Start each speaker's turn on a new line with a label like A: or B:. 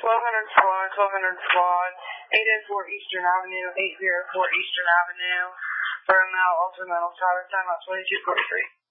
A: 1200 squad, 1200 squad, 804 Eastern Avenue, 804 Eastern Avenue, for a male ultra metal tower, timeout 2243.